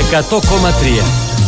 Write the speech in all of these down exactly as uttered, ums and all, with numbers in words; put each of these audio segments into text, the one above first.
εκατό κόμμα τρία.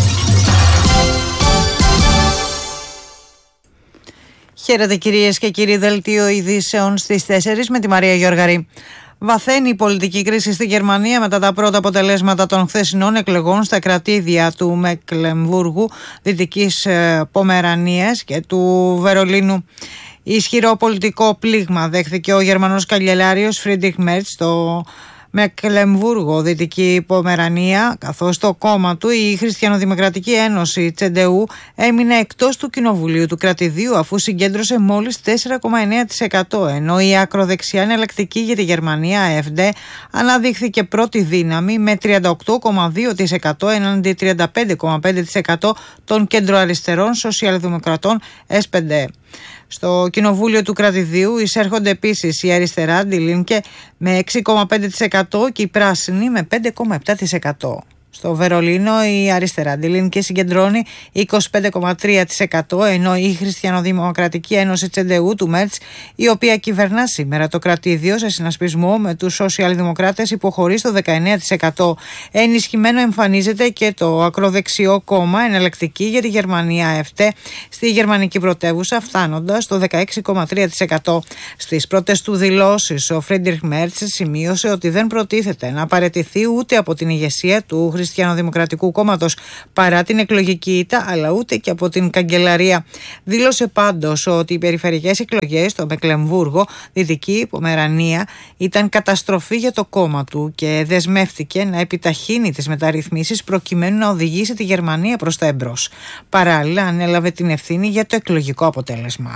Χαίρετε κυρίες και κύριοι, δελτίο ειδήσεων στις τέσσερις με τη Μαρία Γιώργαρη. Βαθαίνει η πολιτική κρίση στη Γερμανία μετά τα πρώτα αποτελέσματα των χθεσινών εκλογών στα κρατήδια του Μεκλεμβούργου, Δυτικής Πομερανίας και του Βερολίνου. Ισχυρό πολιτικό πλήγμα δέχθηκε ο Γερμανός καγκελάριος Φρίντριχ Μέρτς στο Μεκλεμβούργο, Δυτική Πομερανία, καθώς το κόμμα του, η Χριστιανοδημοκρατική Ένωση Τσεντεού, έμεινε εκτός του κοινοβουλίου του κρατηδίου αφού συγκέντρωσε μόλις τέσσερα κόμμα εννέα τοις εκατό, ενώ η ακροδεξιά εναλλακτική για τη Γερμανία, AfD, αναδείχθηκε πρώτη δύναμη με τριάντα οκτώ κόμμα δύο τοις εκατό εναντί τριάντα πέντε κόμμα πέντε τοις εκατό των κεντροαριστερών σοσιαλδημοκρατών ες πι ντι. Στο κοινοβούλιο του κρατηδίου εισέρχονται επίσης η αριστερά, Die Linke, με έξι κόμμα πέντε τοις εκατό και η πράσινη με πέντε κόμμα επτά τοις εκατό. Στο Βερολίνο η αριστερά, Die Linke, συγκεντρώνει είκοσι πέντε κόμμα τρία τοις εκατό, ενώ η Χριστιανοδημοκρατική Ένωση Τσεντεού του Μέρτς, η οποία κυβερνά σήμερα το κρατήδιο σε συνασπισμό με τους σοσιαλδημοκράτες, υποχωρεί στο δεκαεννέα τοις εκατό. Ενισχυμένο εμφανίζεται και το ακροδεξιό κόμμα Εναλλακτική για τη Γερμανία, AfD, στη γερμανική πρωτεύουσα, φτάνοντας στο δεκαέξι κόμμα τρία τοις εκατό. Στις πρώτες του δηλώσεις, ο Φρίντριχ Μέρτς σημείωσε ότι δεν προτίθεται να παραιτηθεί ούτε από την ηγεσία του Χριστιανοδημοκρατικού Κόμματος παρά την εκλογική ήττα, αλλά ούτε και από την καγκελαρία. Δήλωσε πάντως ότι οι περιφερειακές εκλογές στο Μεκλεμβούργο, Δυτική Πομερανία, ήταν καταστροφή για το κόμμα του και δεσμεύτηκε να επιταχύνει τις μεταρρυθμίσεις προκειμένου να οδηγήσει τη Γερμανία προς τα εμπρός. Παράλληλα, ανέλαβε την ευθύνη για το εκλογικό αποτέλεσμα.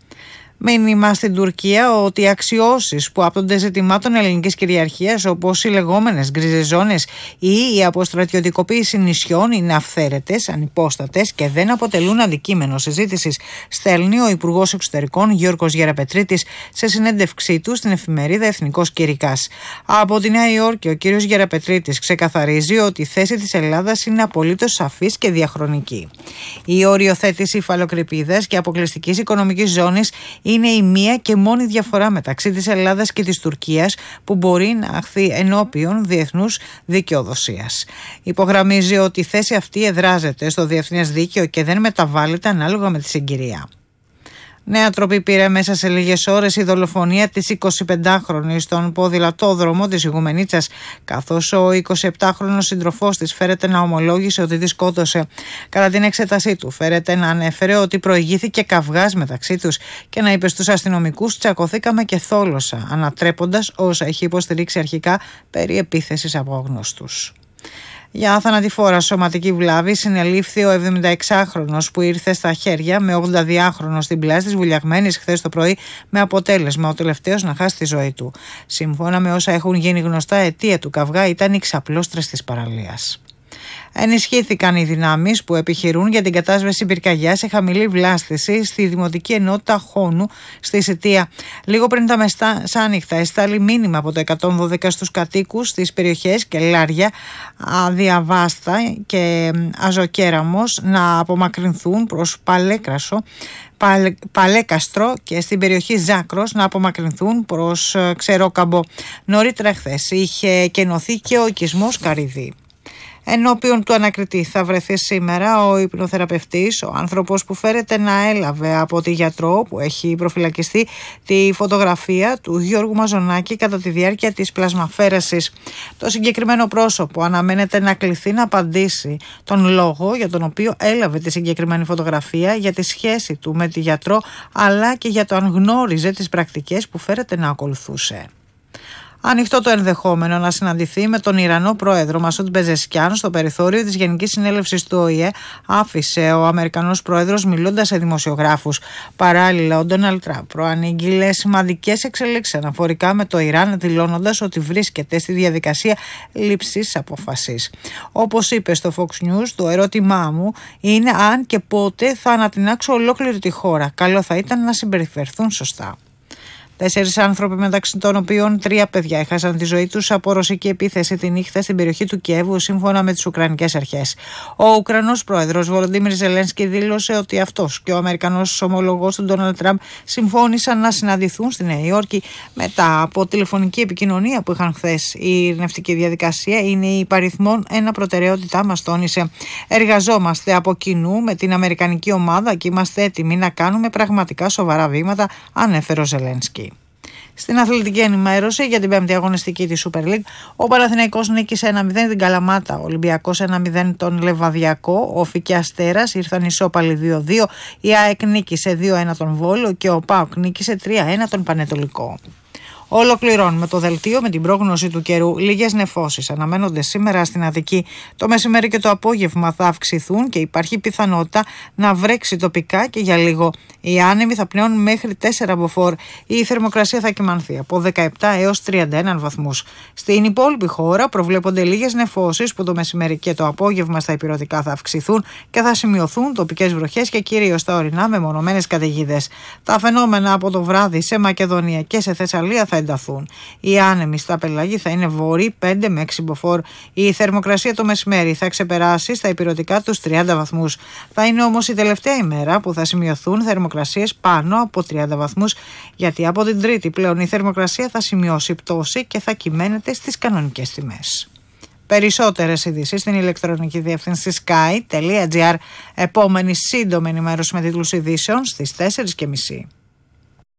Μήνυμα στην Τουρκία ότι οι αξιώσεις που άπτονται ζητημάτων ελληνικής κυριαρχίας, όπως οι λεγόμενες γκρίζες ζώνες ή η αποστρατιωτικοποίηση νησιών, είναι αυθαίρετες, ανυπόστατες και δεν αποτελούν αντικείμενο συζήτησης, στέλνει ο Υπουργός Εξωτερικών Γιώργος Γεραπετρίτης σε συνέντευξή του στην εφημερίδα Εθνικός Κηρυκάς. Από τη Νέα Υόρκη, ο κ. Γεραπετρίτης ξεκαθαρίζει ότι η θέση της Ελλάδας είναι απολύτως σαφής και διαχρονική. Η οριοθέτηση υφαλοκρηπίδας και αποκλειστικής οικονομικής ζώνης είναι η μία και μόνη διαφορά μεταξύ της Ελλάδας και της Τουρκίας που μπορεί να αχθεί ενώπιον διεθνούς δικαιοδοσίας. Υπογραμμίζει ότι η θέση αυτή εδράζεται στο διεθνές δίκαιο και δεν μεταβάλλεται ανάλογα με τη συγκυρία. Νέα τροπή πήρε μέσα σε λίγες ώρες η δολοφονία της εικοσιπεντάχρονης στον ποδηλατόδρομο της Ιγουμενίτσας, καθώς ο εικοσιεπτάχρονος σύντροφός της φέρεται να ομολόγησε ότι τη σκότωσε. Κατά την εξέτασή του, φέρεται να ανέφερε ότι προηγήθηκε καυγάς μεταξύ τους και να είπε στους αστυνομικούς «τσακωθήκαμε και θόλωσα», ανατρέποντας όσα έχει υποστηρίξει αρχικά περί επίθεσης από αγνώστους. Για θανατηφόρα σωματική βλάβη συνελήφθη ο εβδομηνταεξάχρονος που ήρθε στα χέρια με ογδοάδυάχρονο στην πλάση της Βουλιαγμένης χθες το πρωί, με αποτέλεσμα ο τελευταίος να χάσει τη ζωή του. Σύμφωνα με όσα έχουν γίνει γνωστά, αιτία του καυγά ήταν οι ξαπλώστρες της παραλίας. Ενισχύθηκαν οι δυνάμεις που επιχειρούν για την κατάσβεση πυρκαγιάς σε χαμηλή βλάστηση στη Δημοτική Ενότητα Χόνου στη Σιτία. Λίγο πριν τα μεσάνυχτα εστάλει μήνυμα από το εκατόν δώδεκα στους κατοίκους στις περιοχές Κελάρια, Αδιαβάστα και Αζοκέραμος να απομακρυνθούν προς Παλέκρασο, Παλε, Παλέκαστρο και στην περιοχή Ζάκρος να απομακρυνθούν προς Ξερόκαμπο. Νωρίτερα χθες είχε κενωθεί και ο οικισμός Καρυδί. Ενώπιον του ανακριτή θα βρεθεί σήμερα ο υπνοθεραπευτής, ο άνθρωπος που φέρεται να έλαβε από τη γιατρό που έχει προφυλακιστεί τη φωτογραφία του Γιώργου Μαζονάκη κατά τη διάρκεια της πλασμαφέρασης. Το συγκεκριμένο πρόσωπο αναμένεται να κληθεί να απαντήσει τον λόγο για τον οποίο έλαβε τη συγκεκριμένη φωτογραφία, για τη σχέση του με τη γιατρό, αλλά και για το αν γνώριζε τις πρακτικές που φέρεται να ακολουθούσε. Ανοιχτό το ενδεχόμενο να συναντηθεί με τον Ιρανό πρόεδρο Μασούντ Πεζεσκιάν στο περιθώριο της Γενικής Συνέλευσης του Ο Η Ε, άφησε ο Αμερικανός πρόεδρος μιλώντας σε δημοσιογράφους. Παράλληλα, ο Ντόναλντ Τραμπ προανήγγειλε σημαντικές εξελίξεις αναφορικά με το Ιράν, δηλώνοντας ότι βρίσκεται στη διαδικασία λήψης απόφασης. Όπως είπε στο Fox News, το ερώτημά μου είναι αν και πότε θα ανατινάξω ολόκληρη τη χώρα. Καλό θα ήταν να συμπεριφερθούν σωστά. Τέσσερις άνθρωποι, μεταξύ των οποίων τρία παιδιά, έχασαν τη ζωή τους από ρωσική επίθεση τη νύχτα στην περιοχή του Κιέβου, σύμφωνα με τις Ουκρανικές αρχές. Ο Ουκρανός πρόεδρος Βολοντίμιρ Ζελένσκι δήλωσε ότι αυτός και ο Αμερικανός ομολογός του Ντόναλντ Τραμπ συμφώνησαν να συναντηθούν στη Νέα Υόρκη μετά από τηλεφωνική επικοινωνία που είχαν χθες. Η ειρηνευτική διαδικασία είναι η υπαριθμόν ένα προτεραιότητά μας, τόνισε. Εργαζόμαστε από κοινού με την Αμερικανική ομάδα και είμαστε έτοιμοι να κάνουμε πραγματικά σοβαρά βήματα, ανέφερε ο Ζελένσκι. Στην αθλητική ενημέρωση για την πέμπτη αγωνιστική της Super League, ο Παναθηναϊκός νίκησε ένα μηδέν την Καλαμάτα, ο Ολυμπιακός ένα μηδέν τον Λεβαδιακό, ο Φ' και Αστέρας ήρθαν ισόπαλοι δύο δύο, η ΑΕΚ νίκησε δύο ένα τον Βόλο και ο ΠΑΟΚ νίκησε τρία ένα τον Πανετολικό. Ολοκληρώνουμε το δελτίο με την πρόγνωση του καιρού. Λίγες νεφώσεις αναμένονται σήμερα στην Αττική. Το μεσημέρι και το απόγευμα θα αυξηθούν και υπάρχει πιθανότητα να βρέξει τοπικά και για λίγο. Οι άνεμοι θα πνέουν μέχρι τέσσερα μποφόρ. Η θερμοκρασία θα κυμανθεί από δεκαεπτά έως τριάντα ένα βαθμούς. Στην υπόλοιπη χώρα προβλέπονται λίγες νεφώσεις που το μεσημέρι και το απόγευμα στα ηπειρωτικά θα αυξηθούν και θα σημειωθούν τοπικές βροχές και κυρίως στα ορεινά μεμονωμένες καταιγίδες. Τα φαινόμενα από το βράδυ σε Μακεδονία και σε Θεσσαλία θα ενταθούν. Οι άνεμοι στα πελάγη θα είναι βόρειοι πέντε με έξι μποφόρ. Η θερμοκρασία το μεσημέρι θα ξεπεράσει στα ηπειρωτικά τους τριάντα βαθμούς. Θα είναι όμως η τελευταία ημέρα που θα σημειωθούν θερμοκρασίες πάνω από τριάντα βαθμούς, γιατί από την Τρίτη πλέον η θερμοκρασία θα σημειώσει πτώση και θα κυμαίνεται στις κανονικές τιμές. Περισσότερες ειδήσεις στην ηλεκτρονική διεύθυνση sky τελεία gr. Επόμενη σύντομη ενημέρωση με τίτλους ειδήσεων στις τέσσερις και μισή.